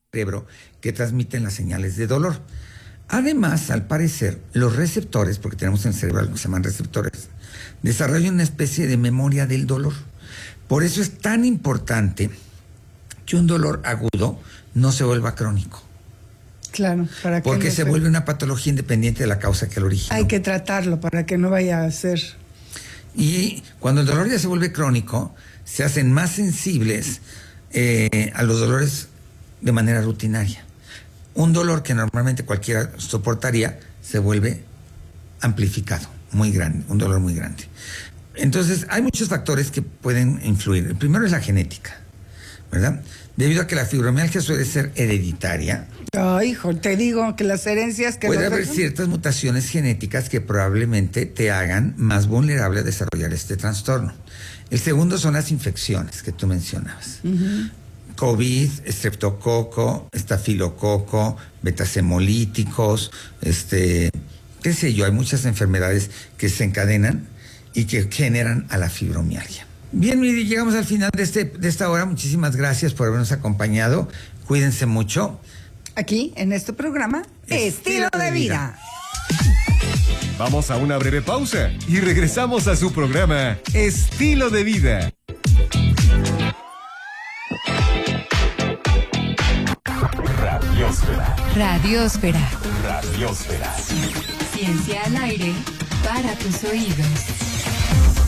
cerebro que transmiten las señales de dolor. Además, al parecer, los receptores, porque tenemos en el cerebro algo que se llaman receptores, desarrollan una especie de memoria del dolor. Por eso es tan importante que un dolor agudo no se vuelva crónico. Claro, para que porque no se vuelve una patología independiente de la causa que lo originó. Hay que tratarlo para que no vaya a ser. Y cuando el dolor ya se vuelve crónico, se hacen más sensibles a los dolores de manera rutinaria. Un dolor que normalmente cualquiera soportaría se vuelve amplificado, muy grande, un dolor muy grande. Entonces, hay muchos factores que pueden influir. El primero es la genética, ¿verdad? Debido a que la fibromialgia suele ser hereditaria. Hijo, te digo que las herencias que puede haber ciertas mutaciones genéticas que probablemente te hagan más vulnerable a desarrollar este trastorno. El segundo son las infecciones que tú mencionabas. COVID, estreptococo, estafilococo, betasemolíticos, qué sé yo, hay muchas enfermedades que se encadenan y que generan a la fibromialgia. Bien, Miri, llegamos al final de esta hora. Muchísimas gracias por habernos acompañado. Cuídense mucho. Aquí, en este programa, Estilo de Vida. Vamos a una breve pausa y regresamos a su programa Estilo de Vida. Radiósfera. Radiósfera. Radiósfera. Ciencia al aire para tus oídos.